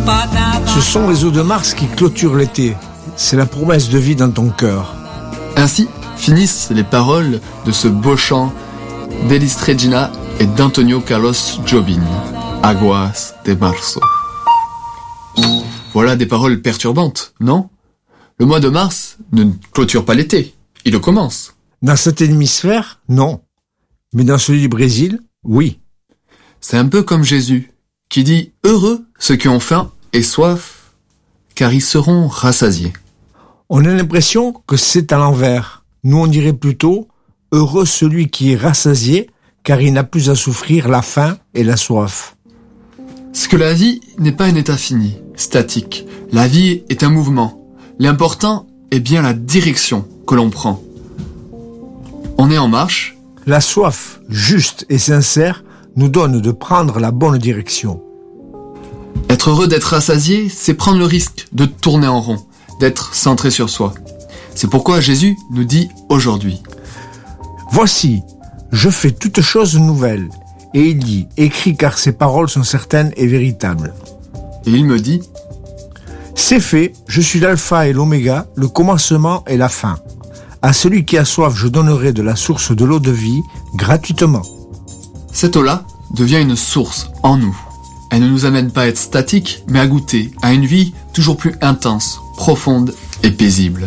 Ce sont les eaux de Mars qui clôturent l'été. C'est la promesse de vie dans ton cœur. Ainsi finissent les paroles de ce beau chant d'Elis Regina et d'Antonio Carlos Jobim, Aguas de Marzo. Voilà des paroles perturbantes, non? Le mois de mars ne clôture pas l'été, il le commence. Dans cet hémisphère, non. Mais dans celui du Brésil, oui. C'est un peu comme Jésus, qui dit « Heureux ceux qui ont faim et soif, car ils seront rassasiés ». On a l'impression que c'est à l'envers. Nous, on dirait plutôt « Heureux celui qui est rassasié, car il n'a plus à souffrir la faim et la soif ». C'est que la vie n'est pas un état fini, statique. La vie est un mouvement. L'important est bien la direction que l'on prend. On est en marche. La soif juste et sincère nous donne de prendre la bonne direction. Être heureux d'être rassasié, c'est prendre le risque de tourner en rond, d'être centré sur soi. C'est pourquoi Jésus nous dit aujourd'hui: Voici, je fais toutes choses nouvelles. Et il dit, écris car ces paroles sont certaines et véritables. Et il me dit: C'est fait, je suis l'alpha et l'oméga, le commencement et la fin. À celui qui a soif, je donnerai de la source de l'eau de vie, gratuitement. Cette eau-là devient une source en nous. Elle ne nous amène pas à être statique, mais à goûter à une vie toujours plus intense, profonde et paisible.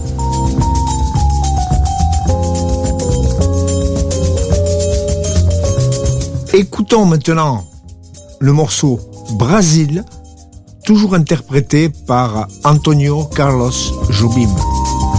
Écoutons maintenant le morceau Brasil, toujours interprété par Antonio Carlos Jobim.